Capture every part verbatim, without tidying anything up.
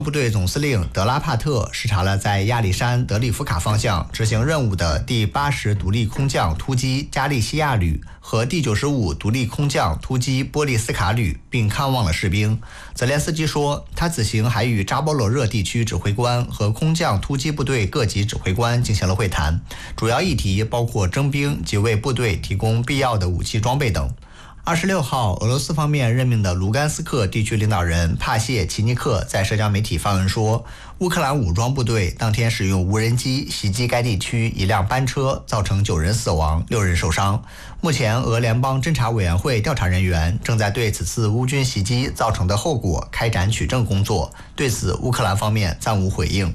部队总司令德拉帕特视察了在亚历山德里夫卡方向执行任务的第八十独立空降突击加利西亚旅和第九十五独立空降突击波利斯卡旅，并看望了士兵。泽连斯基说，他此行还与扎波罗热地区指挥官和空降突击部队各级指挥官进行了会谈，主要议题包括征兵及为部队提供必要的武器装备等。二十六号，俄罗斯方面任命的卢甘斯克地区领导人帕谢齐尼克在社交媒体发文说，乌克兰武装部队当天使用无人机袭击该地区一辆班车，造成九人死亡、六人受伤。目前，俄联邦侦察委员会调查人员正在对此次乌军袭击造成的后果开展取证工作。对此，乌克兰方面暂无回应。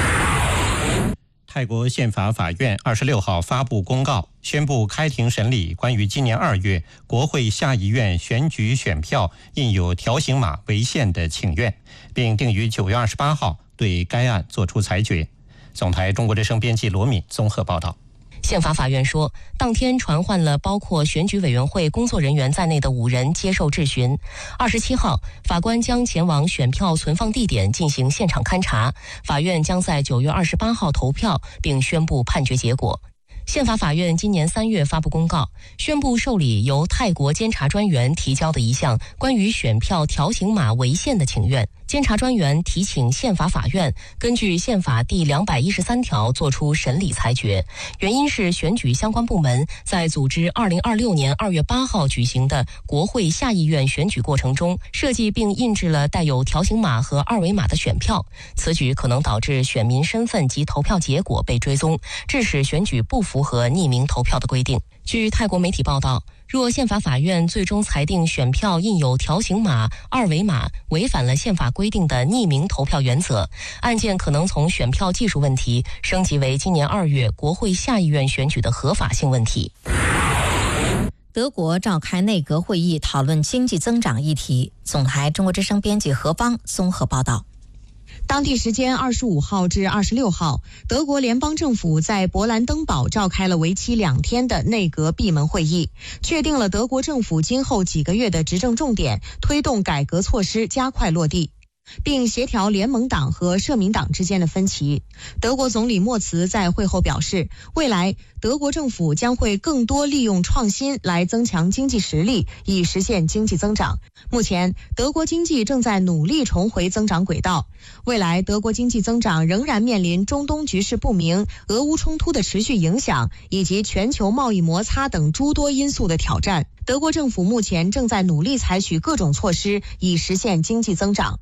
泰国宪法法院二十六号发布公告，宣布开庭审理关于今年二月国会下议院选举选票印有条形码为限的请愿，并定于九月二十八号对该案作出裁决。总台中国之声编辑罗敏综合报道。 宪法法院说，当天传唤了包括选举委员会工作人员在内的五人接受质询。二十七号，法官将前往选票存放地点进行现场勘查。法院将在九月二十八号投票，并宣布判决结果。宪法法院今年三月发布公告，宣布受理由泰国监察专员提交的一项关于选票条形码为限的请愿。监察专员提请宪法法院根据宪法第两百一十三条作出审理裁决，原因是选举相关部门在组织二零二六年二月八号举行的国会下议院选举过程中，设计并印制了带有条形码和二维码的选票，此举可能导致选民身份及投票结果被追踪，致使选举不符合匿名投票的规定。据泰国媒体报道，若宪法法院最终裁定选票印有条形码、二维码，违反了宪法规定的匿名投票原则，案件可能从选票技术问题升级为今年二月国会下议院选举的合法性问题。 德国召开内阁会议讨论经济增长议题。总台中国之声编辑何邦综合报道。 当地时间二十五号至二十六号，德国联邦政府在勃兰登堡召开了为期两天的内阁闭门会议，确定了德国政府今后几个月的执政重点，推动改革措施加快落地，并协调联盟党和社民党之间的分歧。德国总理默茨在会后表示，未来德国政府将会更多利用创新来增强经济实力，以实现经济增长。目前，德国经济正在努力重回增长轨道。未来，德国经济增长仍然面临中东局势不明、俄乌冲突的持续影响，以及全球贸易摩擦等诸多因素的挑战。德国政府目前正在努力采取各种措施，以实现经济增长。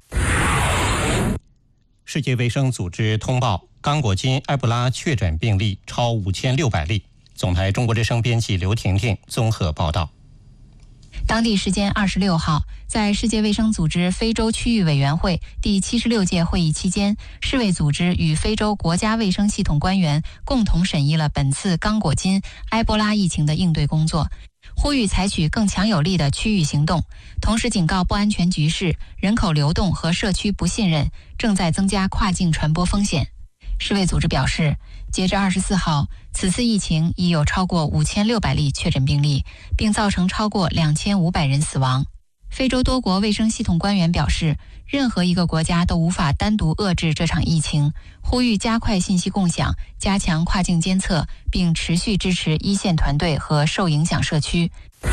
世界卫生组织通报，刚果金埃博拉确诊病例超五千六百例。总台中国之声编辑刘婷婷综合报道。 当地时间二十六号，在世界卫生组织非洲区域委员会第七十六届会议期间，世卫组织与非洲国家卫生系统官员共同审议了本次刚果金埃博拉疫情的应对工作，呼吁采取更强有力的区域行动，同时警告不安全局势、人口流动和社区不信任正在增加跨境传播风险。世卫组织表示，截至二十四号，此次疫情已有超过五千六百例确诊病例，并造成超过两千五百人死亡。非洲多国卫生系统官员表示，任何一个国家都无法单独遏制这场疫情，呼吁加快信息共享，加强跨境监测，并持续支持一线团队和受影响社区。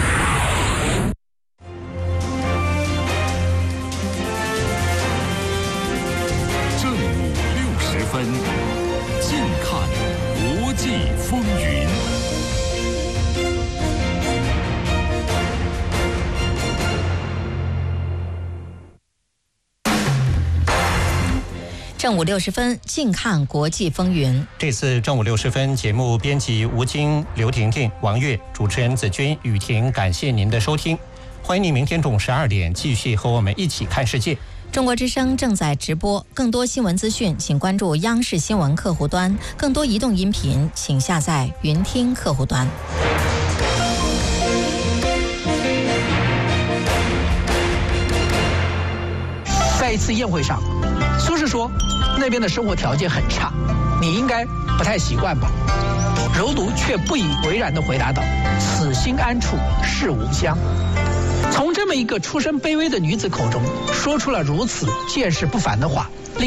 正午六十分，近看国际风云。 正午六十分，近看国际风云。 这次正午六十分节目编辑吴京、刘婷婷、王悦，主持人子君、雨婷，感谢您的收听。欢迎您明天中午十二点继续和我们一起看世界。 中国之声正在直播，更多新闻资讯请关注央视新闻客户端，更多移动音频请下载云听客户端。 在一次宴会上，苏轼说那边的生活条件很差，你应该不太习惯吧？柔独却不以为然地回答道：此心安处是吾乡。从这么一个出身卑微的女子口中说出了如此见识不凡的话，